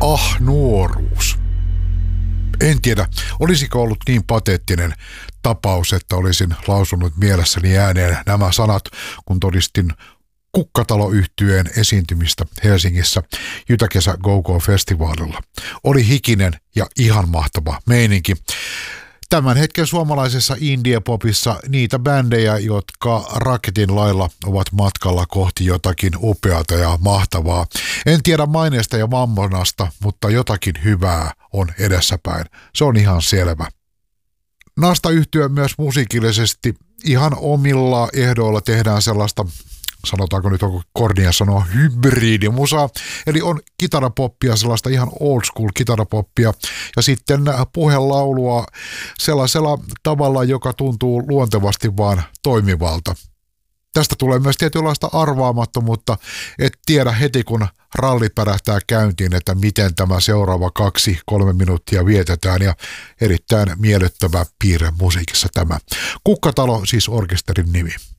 Ah, nuoruus. En tiedä, olisiko ollut niin pateettinen tapaus, että olisin lausunut mielessäni ääneen nämä sanat, kun todistin Kukkatalo-yhtyeen esiintymistä Helsingissä Jytäkesä Go-Go-festivaalilla. Oli hikinen ja ihan mahtava meininki. Tämän hetken suomalaisessa indie-popissa niitä bändejä, jotka Raketin lailla ovat matkalla kohti jotakin upeata ja mahtavaa. En tiedä maineesta ja mammonasta, mutta jotakin hyvää on edessäpäin. Se on ihan selvä. Nasta-yhtye myös musiikillisesti ihan omilla ehdoilla tehdään sellaista, sanotaanko nyt onko kornia sanoa, hybridimusaa, eli on kitarapoppia, sellaista ihan old school kitarapoppia, ja sitten puhelaulua sellaisella tavalla, joka tuntuu luontevasti vaan toimivalta. Tästä tulee myös tietynlaista arvaamattomuutta, et tiedä heti kun ralli pärähtää käyntiin, että miten tämä seuraava 2-3 minuuttia vietetään, ja erittäin miellyttävä piirre musiikissa tämä. Kukkatalo siis orkesterin nimi.